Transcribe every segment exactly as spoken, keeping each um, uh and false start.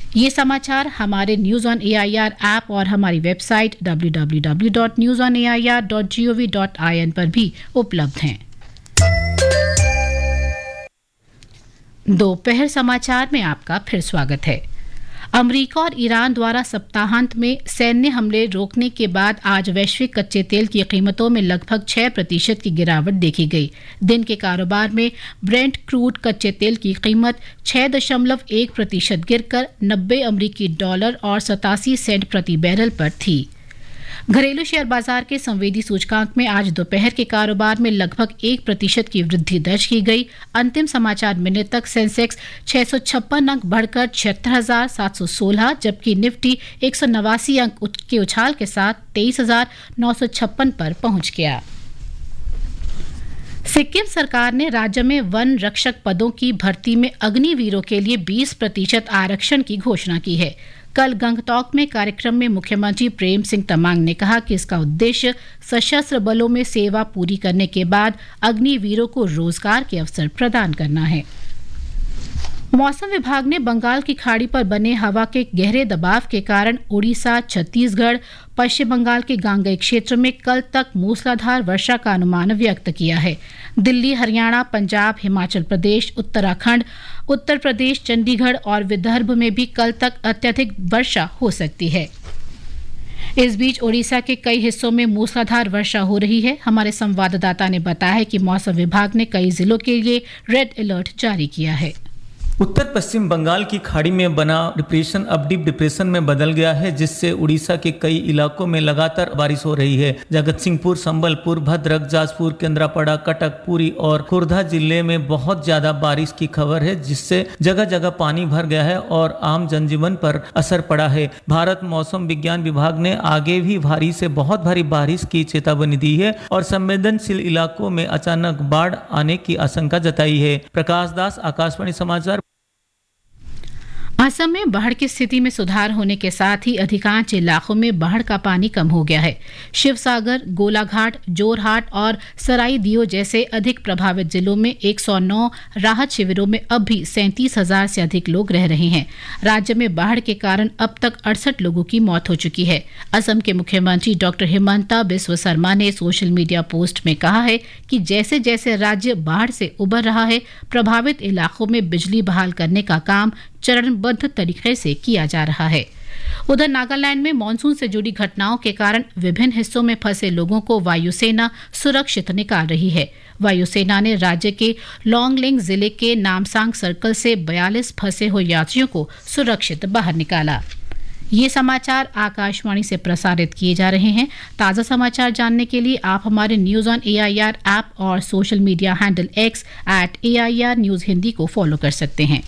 ये समाचार हमारे न्यूज ऑन एआईआर ऐप और हमारी website W W W dot news on A I R dot G O V dot I N पर भी उपलब्ध हैं। दोपहर समाचार में आपका फिर स्वागत है। अमेरिका और ईरान द्वारा सप्ताहांत में सैन्य हमले रोकने के बाद आज वैश्विक कच्चे तेल की कीमतों में लगभग छह प्रतिशत की गिरावट देखी गई। दिन के कारोबार में ब्रेंट क्रूड कच्चे तेल की कीमत छह दशमलव एक प्रतिशत गिरकर नब्बे अमरीकी डॉलर और सतासी सेंट प्रति बैरल पर थी। घरेलू शेयर बाजार के संवेदी सूचकांक में आज दोपहर के कारोबार में लगभग एक प्रतिशत की वृद्धि दर्ज की गई। अंतिम समाचार मिनट तक सेंसेक्स छह सौ छप्पन अंक बढ़कर छिहत्तर हजार सात सौ सोलह, जबकि निफ्टी एक सौ नवासी अंक के उछाल के साथ तेईस हजार नौ सौ छप्पन पर पहुंच गया। सिक्किम सरकार ने राज्य में वन रक्षक पदों की भर्ती में अग्निवीरों के लिए बीस प्रतिशत आरक्षण की घोषणा की है। कल गंगटोक में कार्यक्रम में मुख्यमंत्री प्रेम सिंह तमांग ने कहा कि इसका उद्देश्य सशस्त्र बलों में सेवा पूरी करने के बाद अग्निवीरों को रोजगार के अवसर प्रदान करना है। मौसम विभाग ने बंगाल की खाड़ी पर बने हवा के गहरे दबाव के कारण उड़ीसा, छत्तीसगढ़, पश्चिम बंगाल के गांगेय क्षेत्र में कल तक मूसलाधार वर्षा का अनुमान व्यक्त किया है। दिल्ली, हरियाणा, पंजाब, हिमाचल प्रदेश, उत्तराखंड, उत्तर प्रदेश, चंडीगढ़ और विदर्भ में भी कल तक अत्यधिक वर्षा हो सकती है। इस बीच ओडिशा के कई हिस्सों में मूसलाधार वर्षा हो रही है। हमारे संवाददाता ने बताया है कि मौसम विभाग ने कई जिलों के लिए रेड अलर्ट जारी किया है। उत्तर पश्चिम बंगाल की खाड़ी में बना डिप्रेशन अब डीप डिप्रेशन में बदल गया है, जिससे उड़ीसा के कई इलाकों में लगातार बारिश हो रही है। जगत सिंहपुर, संबलपुर, भद्रक, जाजपुर, केंद्रापड़ा, कटक, पुरी और खुर्दा जिले में बहुत ज्यादा बारिश की खबर है, जिससे जगह जगह पानी भर गया है और आम जनजीवन पर असर पड़ा है। भारत मौसम विज्ञान विभाग ने आगे भी भारी से बहुत भारी बारिश की चेतावनी दी है और संवेदनशील इलाकों में अचानक बाढ़ आने की आशंका जताई है। प्रकाश दास, आकाशवाणी समाचार। असम में बाढ़ की स्थिति में सुधार होने के साथ ही अधिकांश इलाकों में बाढ़ का पानी कम हो गया है। शिवसागर, गोलाघाट, जोरहाट और सराई दियो जैसे अधिक प्रभावित जिलों में एक सौ नौ राहत शिविरों में अब भी सैंतीस हजार से अधिक लोग रह रहे हैं। राज्य में बाढ़ के कारण अब तक अड़सठ लोगों की मौत हो चुकी है। असम के मुख्यमंत्री डॉक्टर हिमंता बिस्वा शर्मा ने सोशल मीडिया पोस्ट में कहा है कि जैसे जैसे राज्य बाढ़ से उबर रहा है, प्रभावित इलाकों में बिजली बहाल करने का काम चरणबद्ध तरीके से किया जा रहा है। उधर नागालैंड में मानसून से जुड़ी घटनाओं के कारण विभिन्न हिस्सों में फंसे लोगों को वायुसेना सुरक्षित निकाल रही है। वायुसेना ने राज्य के लोंगलेंग जिले के नामसांग सर्कल से बयालीस फंसे हुए यात्रियों को सुरक्षित बाहर निकाला। ये समाचार आकाशवाणी से प्रसारित किए जा रहे हैं। ताज़ा समाचार जानने के लिए आप हमारे न्यूज ऑन एआईआर ऐप और social media handle x eight AIR news Hindi को फॉलो कर सकते हैं।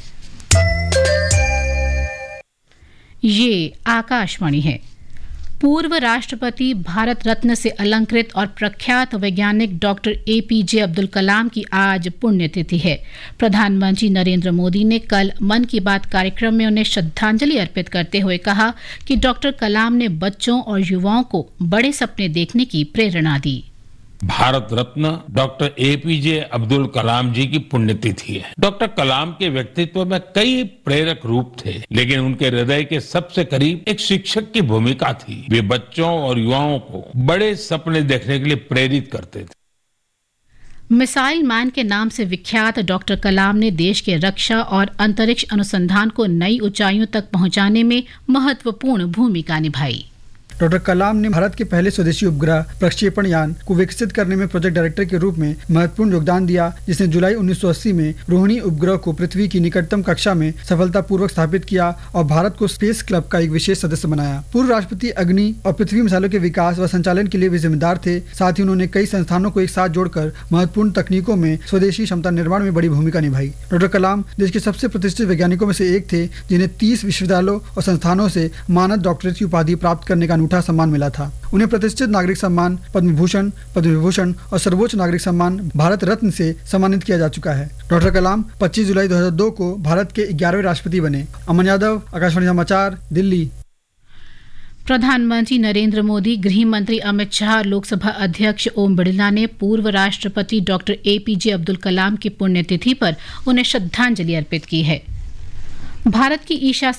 ये आकाशवाणी है। पूर्व राष्ट्रपति, भारत रत्न से अलंकृत और प्रख्यात वैज्ञानिक डॉक्टर एपीजे अब्दुल कलाम की आज पुण्यतिथि है। प्रधानमंत्री नरेंद्र मोदी ने कल मन की बात कार्यक्रम में उन्हें श्रद्धांजलि अर्पित करते हुए कहा कि डॉक्टर कलाम ने बच्चों और युवाओं को बड़े सपने देखने की प्रेरणा दी। भारत रत्न डॉक्टर एपीजे अब्दुल कलाम जी की पुण्यतिथि है। डॉक्टर कलाम के व्यक्तित्व में कई प्रेरक रूप थे, लेकिन उनके हृदय के सबसे करीब एक शिक्षक की भूमिका थी। वे बच्चों और युवाओं को बड़े सपने देखने के लिए प्रेरित करते थे। मिसाइल मैन के नाम से विख्यात डॉक्टर कलाम ने देश के रक्षा और अंतरिक्ष अनुसंधान को नई ऊंचाइयों तक पहुंचाने में महत्वपूर्ण भूमिका निभाई। डॉक्टर कलाम ने भारत के पहले स्वदेशी उपग्रह प्रक्षेपण यान को विकसित करने में प्रोजेक्ट डायरेक्टर के रूप में महत्वपूर्ण योगदान दिया, जिसने जुलाई उन्नीस सौ अस्सी में रोहिणी उपग्रह को पृथ्वी की निकटतम कक्षा में सफलतापूर्वक स्थापित किया और भारत को स्पेस क्लब का एक विशेष सदस्य बनाया। पूर्व राष्ट्रपति अग्नि और पृथ्वी मिसाइलों के विकास व संचालन के लिए भी जिम्मेदार थे। साथ ही उन्होंने कई संस्थानों को एक साथ जोड़कर महत्वपूर्ण तकनीकों में स्वदेशी क्षमता निर्माण में बड़ी भूमिका निभाई। डॉक्टर कलाम देश के सबसे प्रतिष्ठित वैज्ञानिकों में से एक थे, जिन्हें तीस विश्वविद्यालयों और संस्थानों से मानद डॉक्टरेट की उपाधि प्राप्त करने का अनूठा सम्मान मिला था। उन्हें प्रतिष्ठित नागरिक सम्मान पद्म विभूषण, पद्म विभूषण और सर्वोच्च नागरिक सम्मान भारत रत्न से सम्मानित किया जा चुका है। डॉक्टर कलाम पच्चीस जुलाई दो हज़ार दो को भारत के ग्यारहवें राष्ट्रपति बने। अमन यादव, आकाशवाणी समाचार, दिल्ली। प्रधानमंत्री नरेंद्र मोदी, गृह मंत्री अमित शाह, लोकसभा अध्यक्ष ओम बिरला ने पूर्व राष्ट्रपति डॉक्टर एपीजे अब्दुल कलाम की पुण्यतिथि पर उन्हें श्रद्धांजलि अर्पित की है। भारत की ईशा